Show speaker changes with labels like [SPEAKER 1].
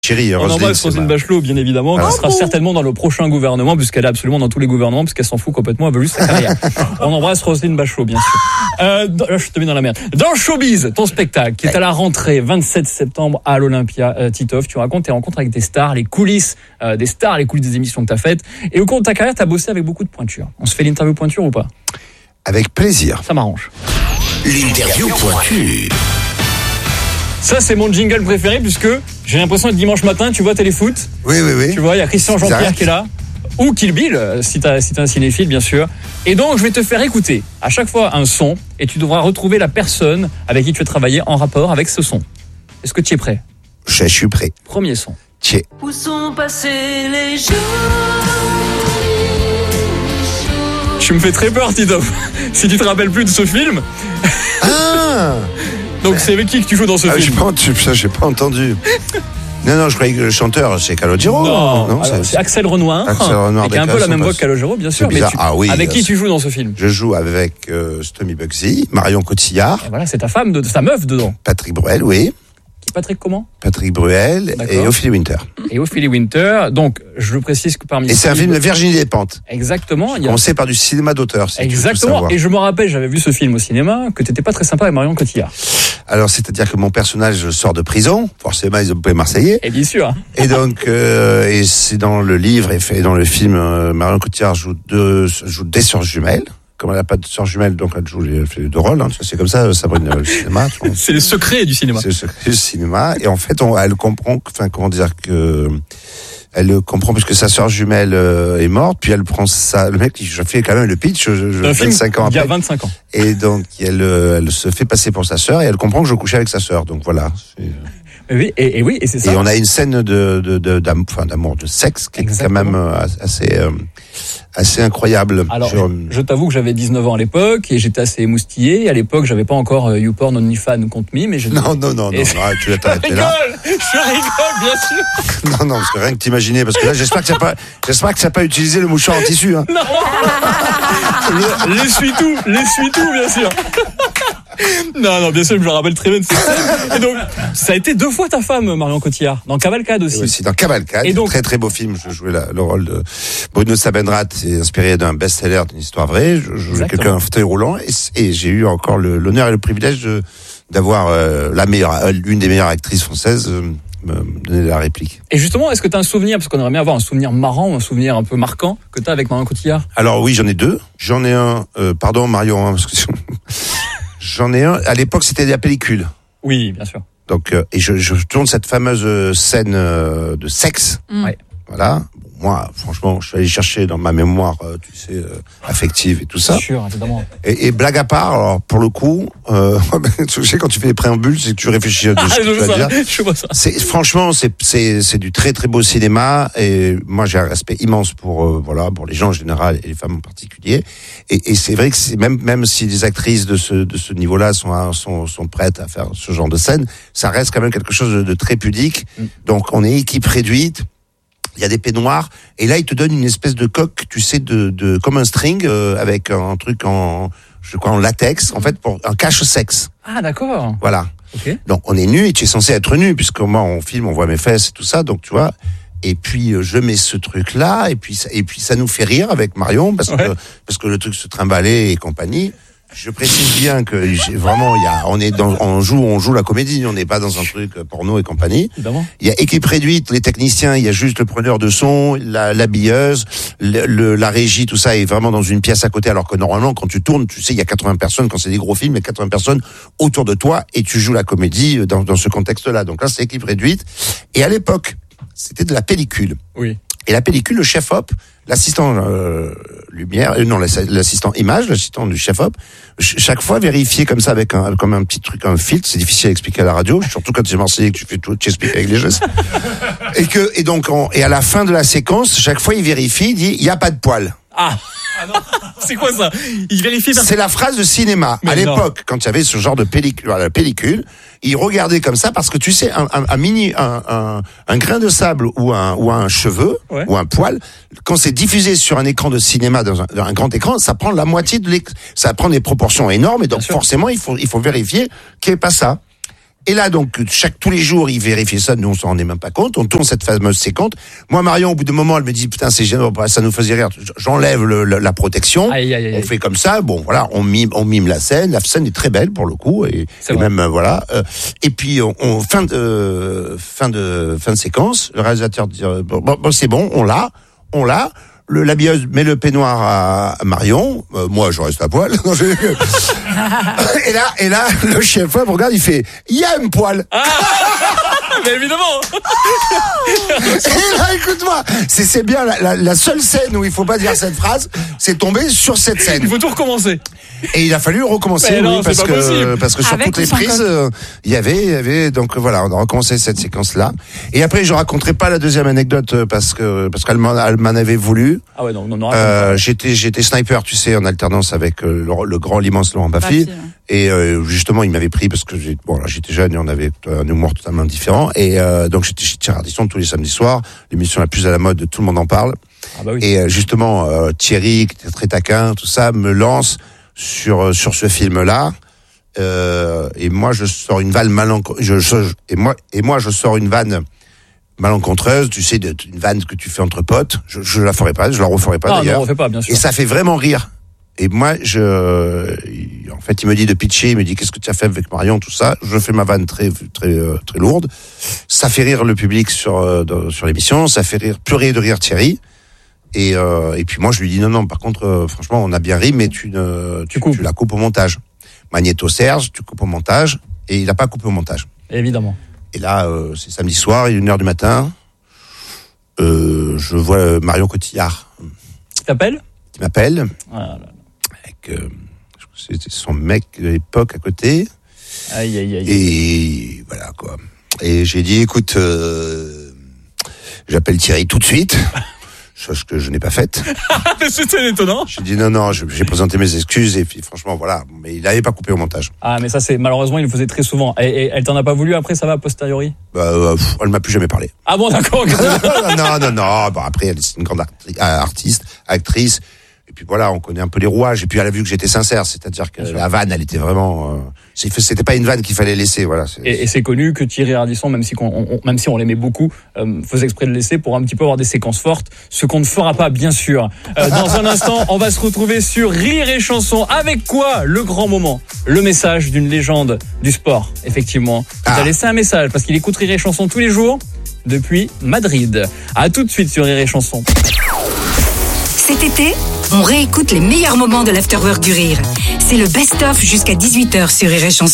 [SPEAKER 1] Chérie,
[SPEAKER 2] on embrasse Roselyne Bachelot, bien évidemment, qui sera certainement dans le prochain gouvernement, puisqu'elle est absolument dans tous les gouvernements, puisqu'elle s'en fout complètement, elle veut juste sa carrière. On embrasse Roselyne Bachelot, bien sûr. Là, je te mets dans la merde. Dans Showbiz, ton spectacle, qui est à la rentrée, 27 septembre, à l'Olympia, Titoff, tu racontes tes rencontres avec des stars, les coulisses des stars, les coulisses des émissions que t'as faites. Et au cours de ta carrière, t'as bossé avec beaucoup de pointures. On se fait l'interview pointure ou pas?
[SPEAKER 1] Avec plaisir.
[SPEAKER 2] Ça m'arrange.
[SPEAKER 3] L'interview pointue.
[SPEAKER 2] Ça, c'est mon jingle préféré, puisque j'ai l'impression que dimanche matin, tu vois Téléfoot.
[SPEAKER 1] Oui.
[SPEAKER 2] Tu vois, il y a Christian Jean-Pierre qui est là. Ou Kill Bill, si t'es un cinéphile, bien sûr. Et donc, je vais te faire écouter à chaque fois un son, et tu devras retrouver la personne avec qui tu veux travailler en rapport avec ce son. Est-ce que tu es prêt?
[SPEAKER 1] Je suis prêt.
[SPEAKER 2] Premier son.
[SPEAKER 1] Tiens.
[SPEAKER 4] Où sont passés les jours?
[SPEAKER 2] Tu me fais très peur, Titoff. Si tu te rappelles plus de ce film.
[SPEAKER 1] Ah.
[SPEAKER 2] Donc c'est avec qui que tu joues dans ce film?
[SPEAKER 1] J'ai pas entendu. Non, je croyais que le chanteur, c'est Calogero.
[SPEAKER 2] Non, c'est Axel Renoir. Qui a un peu la même voix que Calogero, bien sûr. Mais avec qui tu joues dans ce film?
[SPEAKER 1] Je joue avec Stomy Bugsy, Marion Cotillard.
[SPEAKER 2] Et voilà, c'est ta femme, ta meuf dedans.
[SPEAKER 1] Patrick Bruel, oui.
[SPEAKER 2] Patrick comment?
[SPEAKER 1] Patrick Bruel. D'accord. Et Ophélie Winter.
[SPEAKER 2] Et Ophélie Winter. Donc, je le précise que parmi...
[SPEAKER 1] Et c'est un film de Virginie Despentes.
[SPEAKER 2] Exactement.
[SPEAKER 1] On sait par du cinéma d'auteur. Si
[SPEAKER 2] exactement. Et je me rappelle, j'avais vu ce film au cinéma, que t'étais pas très sympa avec Marion Cotillard.
[SPEAKER 1] Alors, c'est-à-dire que mon personnage sort de prison. Forcément, ils ont pas marseillais.
[SPEAKER 2] Et bien sûr.
[SPEAKER 1] Et donc, et c'est dans le livre et dans le film, Marion Cotillard joue des sœurs jumelles. Comme elle n'a pas de sœur jumelle, donc elle joue les deux rôles. Hein. C'est comme ça, Sabrine, le cinéma.
[SPEAKER 2] C'est le secret du cinéma.
[SPEAKER 1] C'est le secret du cinéma. Et en fait, elle comprend, elle comprend parce que sa sœur jumelle est morte, puis elle prend ça. Le mec, je fais quand même le pitch. 25 ans après.
[SPEAKER 2] Il y a 25 ans.
[SPEAKER 1] Et donc, elle se fait passer pour sa sœur et elle comprend que je couchais avec sa sœur. Donc voilà.
[SPEAKER 2] Oui, et c'est ça.
[SPEAKER 1] Et on a une scène d'amour, de sexe qui est quand même assez incroyable.
[SPEAKER 2] Alors, je t'avoue que j'avais 19 ans à l'époque et j'étais assez émoustillé. À l'époque, j'avais pas encore YouPorn, OnlyFans contre me, mais
[SPEAKER 1] Non, tu l'as t'arrêté là.
[SPEAKER 2] Je rigole, bien sûr.
[SPEAKER 1] Non, parce que rien que t'imaginer, parce que là, j'espère que ça n'a pas utilisé le mouchoir en tissu, hein.
[SPEAKER 2] Non. L'essuie-tout, bien sûr. Non, bien sûr, je me rappelle très bien de cette scène. Et donc, ça a été 2 fois ta femme, Marion Cotillard, dans Cavalcade aussi.
[SPEAKER 1] Oui, c'est dans Cavalcade,
[SPEAKER 2] et donc,
[SPEAKER 1] très très beau film. Je jouais le rôle de Bruno Sabenrat, c'est inspiré d'un best-seller, d'une histoire vraie. Je jouais quelqu'un en fauteuil roulant et j'ai eu encore l'honneur et le privilège d'avoir l'une des meilleures actrices françaises me donner la réplique.
[SPEAKER 2] Et justement, est-ce que tu as un souvenir, parce qu'on aimerait bien avoir un souvenir marrant ou un souvenir un peu marquant que tu as avec Marion Cotillard?
[SPEAKER 1] Alors oui, j'en ai 2. J'en ai un, pardon Marion, parce que j'en ai un. À l'époque, c'était de la pellicule.
[SPEAKER 2] Oui, bien sûr.
[SPEAKER 1] Donc, et je tourne cette fameuse scène de sexe.
[SPEAKER 2] Ouais.
[SPEAKER 1] Voilà. Moi, franchement, je suis allé chercher dans ma mémoire, affective et tout ça.
[SPEAKER 2] Sûr, évidemment.
[SPEAKER 1] Et blague à part, alors pour le coup, tu sais, quand tu fais des préambules, c'est que tu réfléchis à ce que tu vas dire.
[SPEAKER 2] Je vois ça.
[SPEAKER 1] Franchement, c'est du très très beau cinéma et moi j'ai un respect immense pour pour les gens en général et les femmes en particulier. Et c'est vrai que c'est même si les actrices de ce niveau-là sont prêtes à faire ce genre de scène, ça reste quand même quelque chose de très pudique. Donc on est équipe réduite. Il y a des peignoirs et là ils te donnent une espèce de coque, tu sais, de comme un string avec un truc en latex, en fait, pour un cache-sexe.
[SPEAKER 2] Ah d'accord.
[SPEAKER 1] Voilà.
[SPEAKER 2] Okay.
[SPEAKER 1] Donc on est nu et tu es censé être nu puisque moi on filme, on voit mes fesses et tout ça, donc tu vois. Et puis je mets ce truc là et puis ça nous fait rire avec Marion parce que le truc se trimballait et compagnie. Je précise bien que vraiment on joue la comédie, on n'est pas dans un truc porno et compagnie.
[SPEAKER 2] Évidemment.
[SPEAKER 1] Il y a équipe réduite, les techniciens, il y a juste le preneur de son, l'habilleuse, la régie, tout ça est vraiment dans une pièce à côté, alors que normalement quand tu tournes, tu sais, il y a 80 personnes, quand c'est des gros films, il y a 80 personnes autour de toi et tu joues la comédie dans ce contexte-là. Donc là, c'est équipe réduite. Et à l'époque, c'était de la pellicule.
[SPEAKER 2] Oui.
[SPEAKER 1] Et la pellicule, le chef-op, l'assistant lumière, l'assistant image, l'assistant du chef-op, chaque fois vérifier comme ça avec comme un petit truc, un filtre, c'est difficile à expliquer à la radio, surtout quand tu es marseillais que tu fais tout, tu expliques avec les gestes. Et à la fin de la séquence, chaque fois il vérifie, il dit il y a pas de poils.
[SPEAKER 2] Ah non. C'est quoi ça? Il vérifie.
[SPEAKER 1] C'est la phrase de cinéma. Mais à l'époque, quand il y avait ce genre de pellicule, il regardait comme ça parce que tu sais, un grain de sable ou un cheveu ou un poil, quand c'est diffusé sur un écran de cinéma dans un grand écran, ça prend la moitié ça prend des proportions énormes et donc forcément il faut vérifier qu'il n'y ait pas ça. Et là, donc, tous les jours, il vérifiait ça. Nous, on s'en rendait même pas compte. On tourne cette fameuse séquence. Moi, Marion, au bout d'un moment, elle me dit, putain, c'est gênant, ça nous faisait rire. J'enlève la protection.
[SPEAKER 2] Aïe.
[SPEAKER 1] On fait comme ça. Bon, voilà, on mime la scène. La scène est très belle, pour le coup. Et même, voilà. Et puis, fin de séquence. Le réalisateur dit, bon, c'est bon, on l'a. L'habilleuse met le peignoir à Marion. Moi, je reste à poil. et là, le chef me regarde, il fait, il y a un poil.
[SPEAKER 2] Mais évidemment.
[SPEAKER 1] Et là, écoute-moi, c'est bien la seule scène où il faut pas dire cette phrase, c'est tombé sur cette scène.
[SPEAKER 2] Il faut tout recommencer.
[SPEAKER 1] Et il a fallu recommencer, parce que sur toutes les prises, il y avait, donc voilà, on a recommencé cette séquence-là. Et après, je raconterai pas la deuxième anecdote parce qu'elle m'en avait voulu.
[SPEAKER 2] Ah ouais, non,
[SPEAKER 1] j'étais sniper, tu sais, en alternance avec l'immense Laurent Baffy. Et justement, il m'avait pris parce que j'étais jeune et on avait un humour totalement différent. Et donc j'étais chez Thierry Ardisson tous les samedis soirs, l'émission la plus à la mode, tout le monde en parle.
[SPEAKER 2] Ah bah oui.
[SPEAKER 1] Et justement, Thierry, qui était très taquin, tout ça, me lance sur ce film-là. Et moi, je sors une vanne je sors une vanne malencontreuse, tu sais, une vanne que tu fais entre potes. Je la ferai pas, je la referai pas d'ailleurs.
[SPEAKER 2] Non, on refait pas, bien sûr.
[SPEAKER 1] Et ça fait vraiment rire. Et moi, en fait, il me dit de pitcher, il me dit qu'est-ce que tu as fait avec Marion, tout ça. Je fais ma vanne très lourde. Ça fait rire le public sur l'émission, ça fait pleurer de rire Thierry. Et puis moi, je lui dis non, par contre, franchement, on a bien ri, mais tu la coupes au montage. Magnéto Serge, tu coupes au montage, et il a pas coupé au montage.
[SPEAKER 2] Évidemment.
[SPEAKER 1] Et là, c'est samedi soir, il est 1h du matin. Je vois Marion Cotillard. Qui m'appelle.
[SPEAKER 2] Voilà.
[SPEAKER 1] Avec c'était son mec de l'époque à côté.
[SPEAKER 2] Aïe.
[SPEAKER 1] Et voilà quoi. Et j'ai dit écoute, j'appelle Thierry tout de suite. Chose que je n'ai pas faite.
[SPEAKER 2] C'était étonnant.
[SPEAKER 1] J'ai dit non, j'ai présenté mes excuses et puis franchement voilà, mais il n'avait pas coupé au montage.
[SPEAKER 2] Ah mais ça c'est malheureusement il le faisait très souvent. Et elle t'en a pas voulu après, ça va a posteriori?
[SPEAKER 1] Elle m'a plus jamais parlé.
[SPEAKER 2] Ah bon d'accord.
[SPEAKER 1] non. Bon après elle c'est une grande artiste, actrice. Et puis voilà, on connaît un peu les rouages. Et puis elle a vu que j'étais sincère, c'est-à-dire que la vanne, elle était vraiment. C'était pas une vanne qu'il fallait laisser, voilà.
[SPEAKER 2] Et c'est connu que Thierry Ardisson, même si on l'aimait beaucoup, faisait exprès de laisser pour un petit peu avoir des séquences fortes. Ce qu'on ne fera pas, bien sûr. Dans un instant, on va se retrouver sur Rire et Chanson. Avec quoi? Le grand moment, le message d'une légende du sport, effectivement. Il a laissé un message parce qu'il écoute Rire et Chanson tous les jours depuis Madrid. À tout de suite sur Rire et Chanson.
[SPEAKER 5] Cet été, on réécoute les meilleurs moments de l'Afterwork du Rire. C'est le best-of jusqu'à 18h sur Rire et Chanson.